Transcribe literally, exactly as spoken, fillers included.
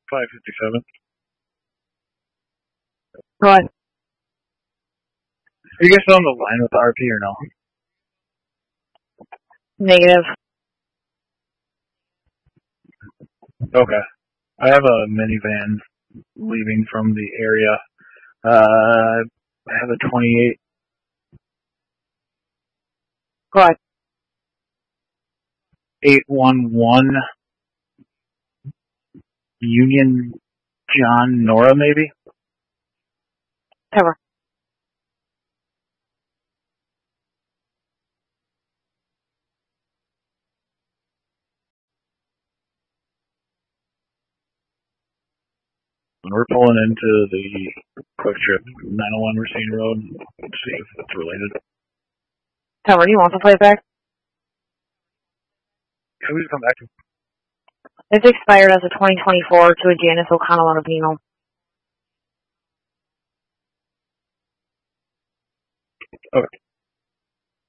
five fifty-seven. Go ahead. Are you guys still on the line with the R P or no? Negative. Okay. I have a minivan leaving from the area. Uh, I have a twenty-eight. Go ahead. eight one one Union John Nora, maybe? Cover. We're pulling into the Quick Trip nine oh one Racine Road to see if it's related. Cover. Do you want to play it back? Can we come back to It's expired as a twenty twenty-four to a Janice O'Connell out of Nino. Okay.